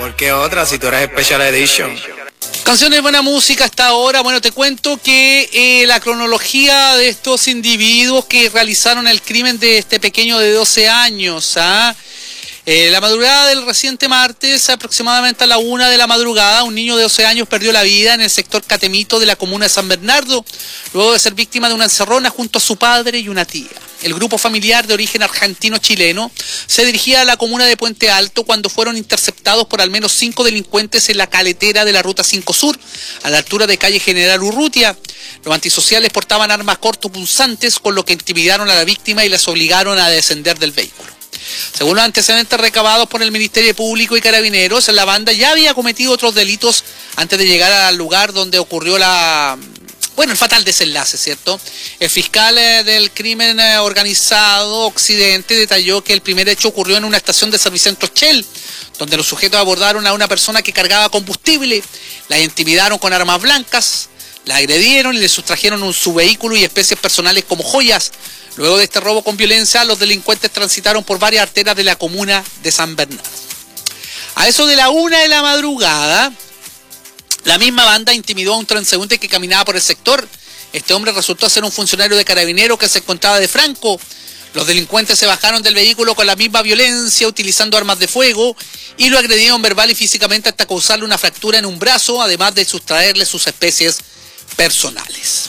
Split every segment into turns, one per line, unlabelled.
¿Por qué otra si tú eres Special Edition?
Canciones de buena música hasta ahora. Bueno, te cuento que la cronología de estos individuos que realizaron el crimen de este pequeño de 12 años, la madrugada del reciente martes, aproximadamente a la 1 de la madrugada, un niño de 12 años perdió la vida en el sector Catemito de la comuna de San Bernardo, luego de ser víctima de una encerrona junto a su padre y una tía. El grupo familiar de origen argentino-chileno se dirigía a la comuna de Puente Alto cuando fueron interceptados por al menos 5 delincuentes en la caletera de la Ruta 5 Sur, a la altura de calle General Urrutia. Los antisociales portaban armas cortopunzantes, con lo que intimidaron a la víctima y las obligaron a descender del vehículo. Según los antecedentes recabados por el Ministerio Público y Carabineros, la banda ya había cometido otros delitos antes de llegar al lugar donde ocurrió el fatal desenlace, ¿cierto? El fiscal del crimen organizado Occidente detalló que el primer hecho ocurrió en una estación de Servicentro Shell, donde los sujetos abordaron a una persona que cargaba combustible, la intimidaron con armas blancas, la agredieron y le sustrajeron su vehículo y especies personales como joyas. Luego de este robo con violencia, los delincuentes transitaron por varias arterias de la comuna de San Bernardo. A eso de la 1 de la madrugada, la misma banda intimidó a un transeúnte que caminaba por el sector. Este hombre resultó ser un funcionario de Carabineros que se encontraba de franco. Los delincuentes se bajaron del vehículo con la misma violencia, utilizando armas de fuego, y lo agredieron verbal y físicamente hasta causarle una fractura en un brazo, además de sustraerle sus especies personales.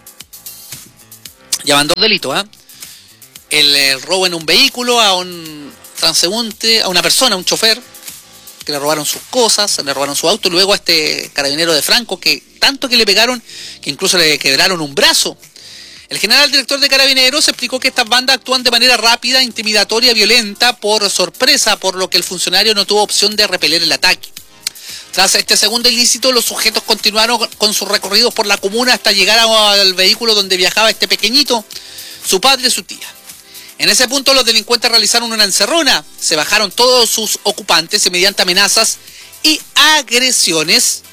Llamando un delito, el robo en un vehículo a un transeúnte, a una persona, a un chofer, que le robaron sus cosas, le robaron su auto, y luego a este carabinero de Franco, que tanto que le pegaron, que incluso le quebraron un brazo. El general director de Carabineros explicó que estas bandas actúan de manera rápida, intimidatoria y violenta por sorpresa, por lo que el funcionario no tuvo opción de repeler el ataque. Tras este segundo ilícito, los sujetos continuaron con sus recorridos por la comuna hasta llegar al vehículo donde viajaba este pequeñito, su padre y su tía. En ese punto los delincuentes realizaron una encerrona, se bajaron todos sus ocupantes y mediante amenazas y agresiones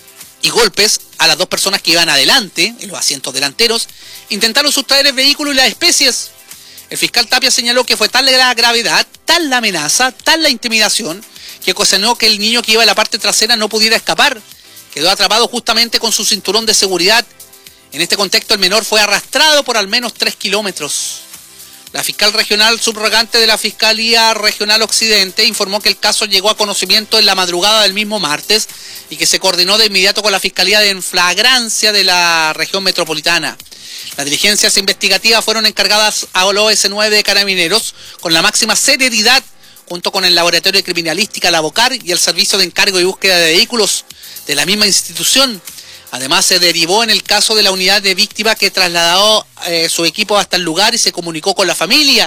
y golpes a las dos personas que iban adelante, en los asientos delanteros, intentaron sustraer el vehículo y las especies. El fiscal Tapia señaló que fue tal la gravedad, tal la amenaza, tal la intimidación, que ocasionó que el niño que iba en la parte trasera no pudiera escapar. Quedó atrapado justamente con su cinturón de seguridad. En este contexto, el menor fue arrastrado por al menos 3 kilómetros. La fiscal regional subrogante de la Fiscalía Regional Occidente informó que el caso llegó a conocimiento en la madrugada del mismo martes y que se coordinó de inmediato con la Fiscalía de Flagrancia de la región metropolitana. Las diligencias investigativas fueron encargadas a OS9 de Carabineros con la máxima celeridad, junto con el Laboratorio de Criminalística, la BOCAR, y el Servicio de Encargo y Búsqueda de Vehículos de la misma institución. Además, se derivó en el caso de la unidad de víctima que trasladó su equipo hasta el lugar y se comunicó con la familia.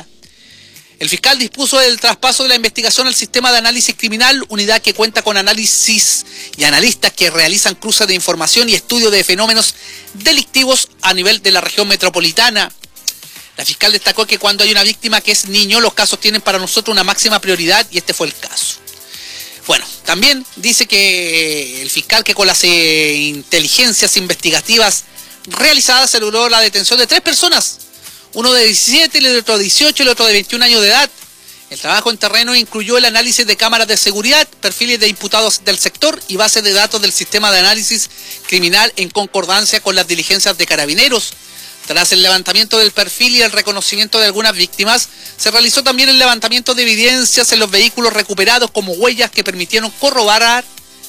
El fiscal dispuso el traspaso de la investigación al sistema de análisis criminal, unidad que cuenta con análisis y analistas que realizan cruces de información y estudio de fenómenos delictivos a nivel de la región metropolitana. La fiscal destacó que cuando hay una víctima que es niño, los casos tienen para nosotros una máxima prioridad y este fue el caso. Bueno, también dice que el fiscal que con las inteligencias investigativas realizadas se logró la detención de 3 personas, uno de 17, el otro de 18 y el otro de 21 años de edad. El trabajo en terreno incluyó el análisis de cámaras de seguridad, perfiles de imputados del sector y bases de datos del sistema de análisis criminal en concordancia con las diligencias de Carabineros. Tras el levantamiento del perfil y el reconocimiento de algunas víctimas, se realizó también el levantamiento de evidencias en los vehículos recuperados como huellas que permitieron corroborar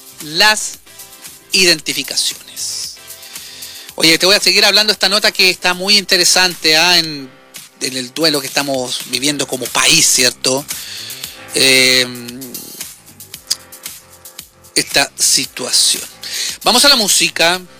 las identificaciones. Oye, te voy a seguir hablando de esta nota que está muy interesante en el duelo que estamos viviendo como país, ¿cierto? Esta situación. Vamos a la música.